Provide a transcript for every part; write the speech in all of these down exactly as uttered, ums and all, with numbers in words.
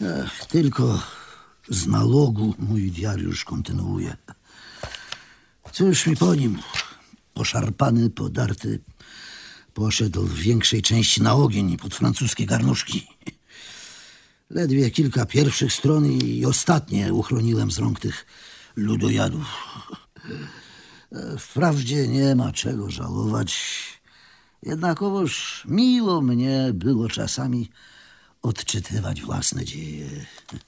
Ech, tylko z nałogu mój diariusz kontynuuje. Cóż mi po nim? Poszarpany, podarty, poszedł w większej części na ogień pod francuskie garnuszki. Ledwie kilka pierwszych stron i ostatnie uchroniłem z rąk tych ludojadów. Wprawdzie nie ma czego żałować, jednakowoż miło mnie było czasami odczytywać własne dzieje.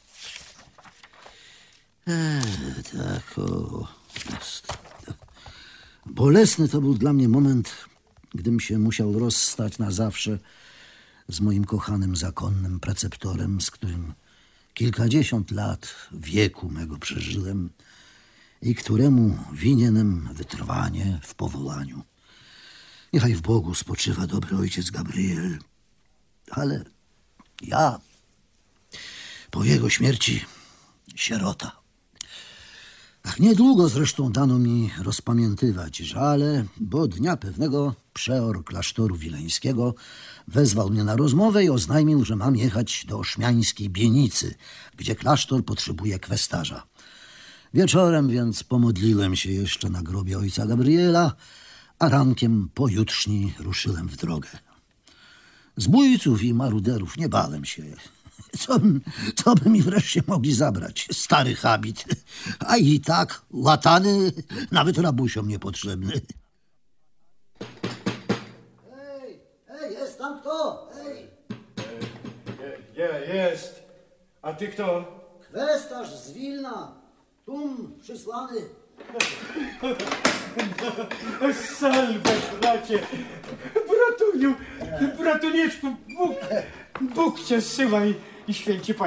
E, tak, o, jest. Bolesny to był dla mnie moment, gdym się musiał rozstać na zawsze z moim kochanym zakonnym preceptorem, z którym kilkadziesiąt lat wieku mego przeżyłem i któremu winienem wytrwanie w powołaniu. Niechaj w Bogu spoczywa dobry ojciec Gabriel, ale ja po jego śmierci sierota. Ach, niedługo zresztą dano mi rozpamiętywać żale, bo dnia pewnego przeor klasztoru wileńskiego wezwał mnie na rozmowę i oznajmił, że mam jechać do oszmiańskiej Bienicy, gdzie klasztor potrzebuje kwestarza. Wieczorem więc pomodliłem się jeszcze na grobie ojca Gabriela, a rankiem pojutrzni ruszyłem w drogę. Zbójców i maruderów nie bałem się. Co, co by mi wreszcie mogli zabrać? Stary habit, a i tak łatany, nawet rabusiom niepotrzebny. Hej, hej, jest tam kto? Hej! Je, jest. A ty kto? Kwestarz z Wilna, tum przysłany. Salve, bracie. Bratuniu, bratunieczku, Bóg, Bóg cię zsyła i, i święci Panie.